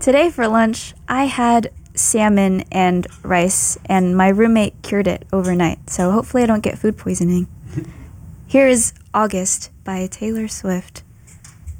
Today for lunch, I had salmon and rice, and my roommate cured it overnight, so hopefully I don't get food poisoning. Here is August by Taylor Swift.